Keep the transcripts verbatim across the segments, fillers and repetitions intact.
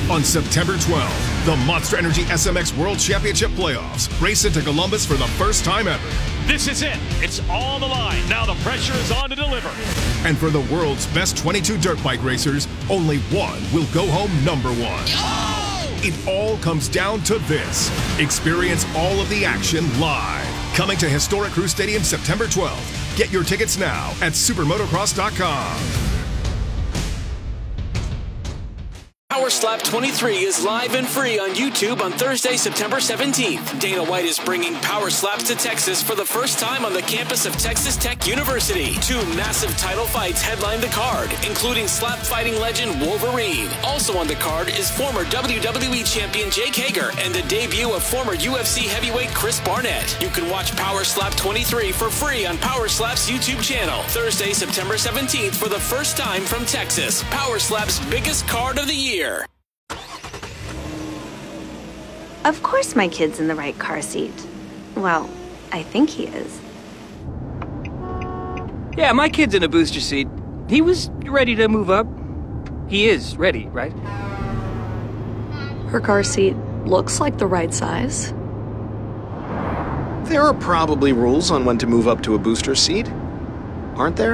On September twelfth, the Monster Energy S M X World Championship Playoffs race into Columbus for the first time ever. This is it. It's on the line. Now the pressure is on to deliver. And for the world's best twenty-two dirt bike racers, only one will go home number one. Oh! It all comes down to this. Experience all of the action live. Coming to Historic Crew Stadium September twelfth. Get your tickets now at supermotocross dot com. Power Slap twenty-three is live and free on YouTube on Thursday, September seventeenth. Dana White is bringing Power Slaps to Texas for the first time on the campus of Texas Tech University. Two massive title fights headline the card, including slap fighting legend Wolverine. Also on the card is former W W E champion Jake Hager and the debut of former U F C heavyweight Chris Barnett. You can watch Power Slap twenty-three for free on Power Slap's YouTube channel. Thursday, September seventeenth for the first time from Texas. Power Slap's biggest card of the year. Of course my kid's in the right car seat. Well, I think he is. Yeah, my kid's in a booster seat. He was ready to move up. He is ready, right? Her car seat looks like the right size. There are probably rules on when to move up to a booster seat, aren't there?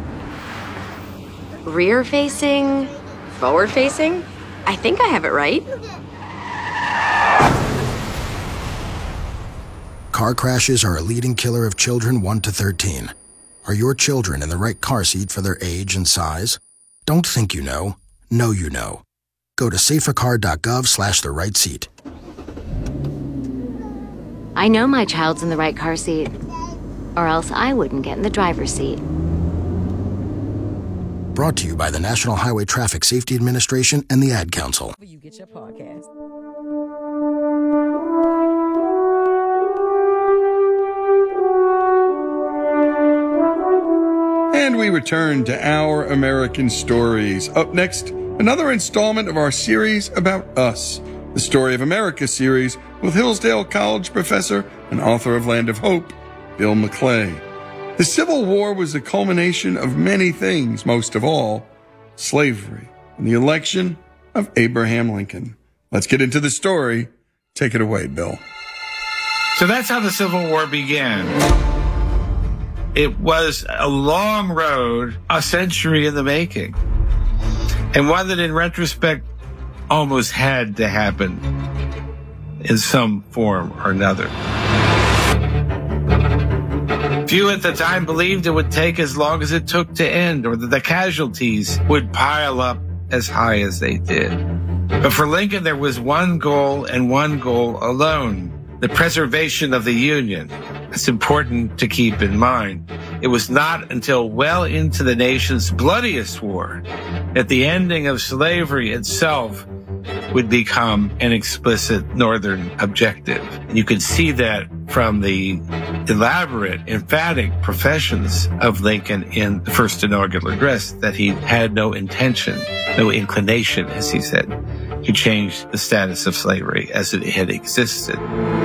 Rear facing, forward facing. I think I have it right. Car crashes are a leading killer of children one to thirteen. Are your children in the right car seat for their age and size? Don't think you know. Know you know. Go to safercar dot gov slash the right seat. I know my child's in the right car seat, or else I wouldn't get in the driver's seat. Brought to you by the National Highway Traffic Safety Administration and the Ad Council. You get your podcast. And we return to Our American Stories. Up next, another installment of our series about us, the Story of America series with Hillsdale College professor and author of Land of Hope, Bill McClay. The Civil War was the culmination of many things, most of all, slavery and the election of Abraham Lincoln. Let's get into the story. Take it away, Bill. So that's how the Civil War began. It was a long road, a century in the making, and one that in retrospect almost had to happen in some form or another. Few at the time believed it would take as long as it took to end, or that the casualties would pile up as high as they did. But for Lincoln, there was one goal and one goal alone: the preservation of the Union. It's important to keep in mind. It was not until well into the nation's bloodiest war that the ending of slavery itself would become an explicit Northern objective. You can see that from the elaborate, emphatic professions of Lincoln in the first inaugural address that he had no intention, no inclination, as he said, to change the status of slavery as it had existed.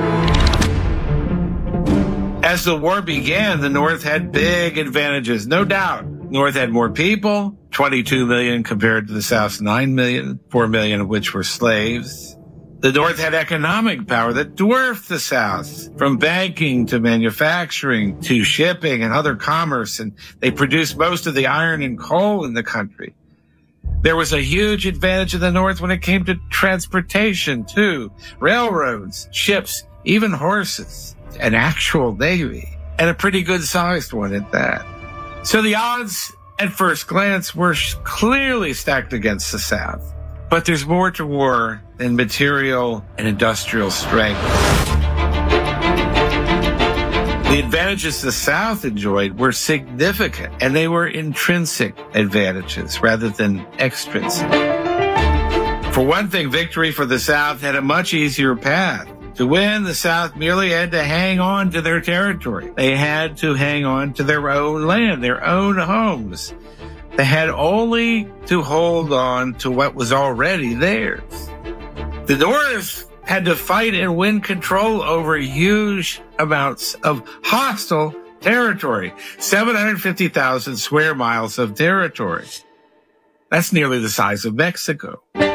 As the war began, the North had big advantages, no doubt. North had more people, twenty-two million compared to the South's nine million, four million of which were slaves. The North had economic power that dwarfed the South, from banking to manufacturing to shipping and other commerce, and they produced most of the iron and coal in the country. There was a huge advantage of the North when it came to transportation, too. Railroads, ships, even horses, an actual navy, and a pretty good-sized one at that. So the odds at first glance were clearly stacked against the South. But there's more to war than material and industrial strength. The advantages the South enjoyed were significant, and they were intrinsic advantages rather than extrinsic. For one thing, victory for the South had a much easier path. To win, the South merely had to hang on to their territory. They had to hang on to their own land, their own homes. They had only to hold on to what was already theirs. The North had to fight and win control over huge amounts of hostile territory, seven hundred fifty thousand square miles of territory. That's nearly the size of Mexico.